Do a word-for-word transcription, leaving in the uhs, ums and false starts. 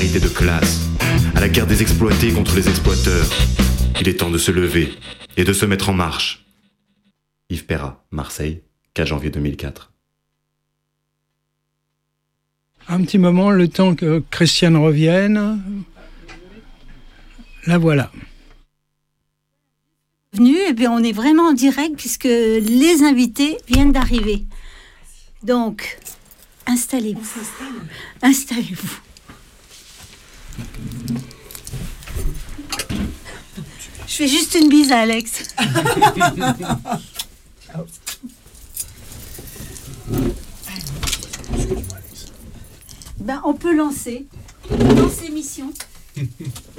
solidarité de classe, à la guerre des exploités contre les exploiteurs. Il est temps de se lever et de se mettre en marche. Yves Perra, Marseille, quatre janvier deux mille quatre. Un petit moment, le temps que Christiane revienne. La voilà. Venu, et bien on est vraiment en direct puisque les invités viennent d'arriver. Donc, installez-vous. Installez-vous. Je fais juste une bise à Alex. Ben, on peut lancer. On lance l'émission.